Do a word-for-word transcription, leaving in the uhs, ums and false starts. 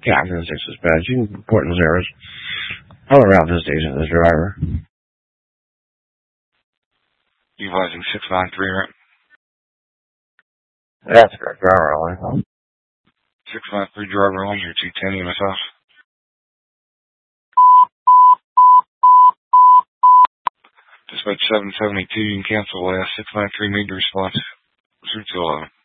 Yeah, I'm going to say suspect. You can report those errors. I'll around this station, this driver. Utilizing six nine three, right? That's correct, driver only. six nine three driver only, you're two ten E M S off. Dispatch seven seventy-two, you can cancel last six nine three, made the response. Pursuit to eleven.